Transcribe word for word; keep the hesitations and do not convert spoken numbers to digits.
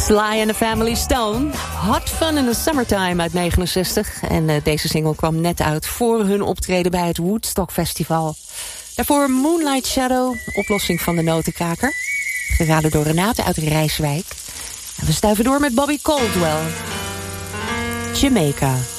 Sly and the Family Stone. Hot Fun in the Summertime uit negenenzestig. En uh, deze single kwam net uit voor hun optreden bij het Woodstock Festival. Daarvoor Moonlight Shadow, oplossing van de notenkraker. Geraden door Renate uit Rijswijk. En we stuiven door met Bobby Caldwell. Jamaica.